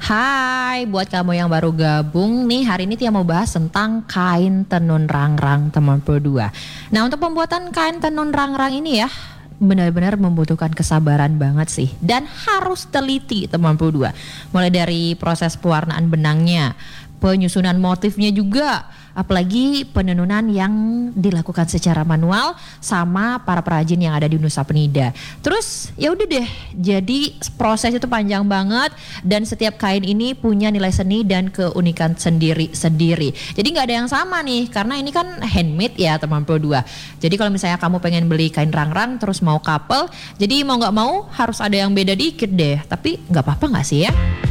Hai, buat kamu yang baru gabung nih, hari ini Tia mau bahas tentang kain tenun rangrang teman berdua. Nah, untuk pembuatan kain tenun rangrang ini ya, benar-benar membutuhkan kesabaran banget sih, dan harus teliti teman berdua. Mulai dari proses pewarnaan benangnya, penyusunan motifnya juga, apalagi penenunan yang dilakukan secara manual sama para perajin yang ada di Nusa Penida. Terus ya udah deh, jadi proses itu panjang banget dan setiap kain ini punya nilai seni dan keunikan sendiri-sendiri. Jadi nggak ada yang sama nih, karena ini kan handmade ya teman berdua. Jadi kalau misalnya kamu pengen beli kain rangrang terus mau couple, jadi mau nggak mau harus ada yang beda dikit deh. Tapi nggak apa-apa nggak sih ya?